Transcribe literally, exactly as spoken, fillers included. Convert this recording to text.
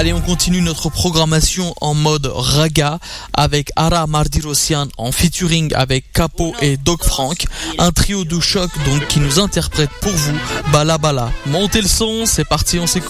Allez, on continue notre programmation en mode raga avec Ara Mardirosyan en featuring avec Capo et Doc Frank, un trio de choc donc qui nous interprète pour vous Bala Bala. Montez le son, c'est parti, on s'écoute.